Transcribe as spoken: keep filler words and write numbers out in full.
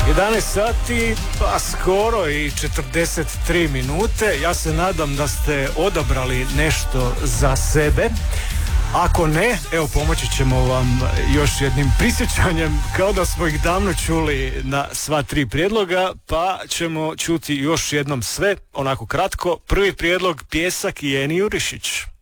jedanaest sati, pa skoro i četrdeset tri minute. Ja se nadam da ste odabrali nešto za sebe. Ako ne, evo pomoći ćemo vam još jednim prisjećanjem, kao da smo ih davno čuli na sva tri prijedloga, pa ćemo čuti još jednom sve, onako kratko. Prvi prijedlog, Pjesak i Eni Jurišić.